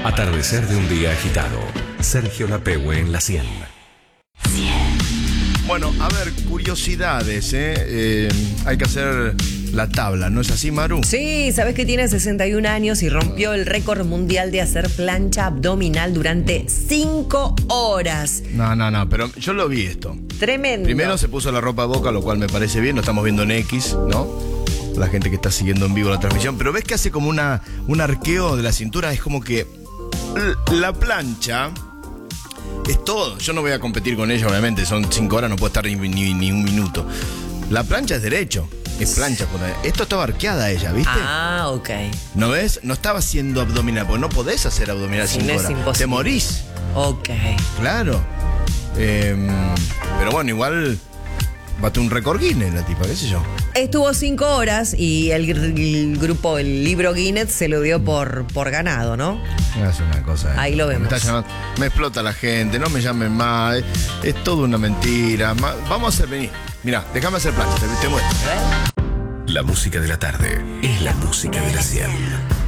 Atardecer de un día agitado. Sergio Lapehue en la 100. Bueno, a ver, curiosidades, hay que hacer la tabla, ¿no es así, Maru? Sí, sabes que tiene 61 años y rompió el récord mundial de hacer plancha abdominal durante 5 horas. No, pero yo lo vi esto. Tremendo. Primero se puso la ropa a boca, lo cual me parece bien, lo estamos viendo en X, ¿no? La gente que está siguiendo en vivo la transmisión, pero ves que hace como un arqueo de la cintura, es como que la plancha es todo. Yo no voy a competir con ella, obviamente, son 5 horas, no puedo estar ni un minuto. La plancha es derecho, es plancha. Esto estaba arqueada ella, ¿viste? Ah, ok. ¿No ves? No estaba haciendo abdominal, porque no podés hacer abdominal 5 horas. Imposible. Te morís. Ok. Claro. Pero bueno, igual bate un récord Guinness la tipa, qué sé yo. Estuvo 5 horas y el grupo, el libro Guinness, se lo dio por ganado, ¿no? Es una cosa. Ahí lo vemos. Me explota la gente, no me llamen más. Es todo una mentira. Vamos a hacer, vení. Mirá, déjame hacer plancha, te muestro. La música de la tarde es la música de la 100.